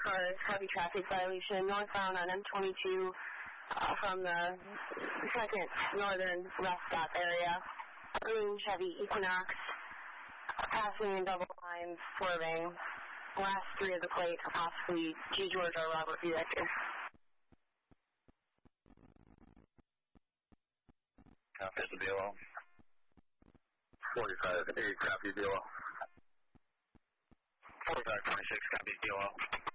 cars, heavy traffic violation, northbound on M22 from the 2nd Northern rest stop area. Green Chevy Equinox, passing in double line, swerving. Last 3 of the plate are possibly G. George or Robert B. Rector. Copy the BLO. 45, 8, copy BLO. 45, 26, copy BLO.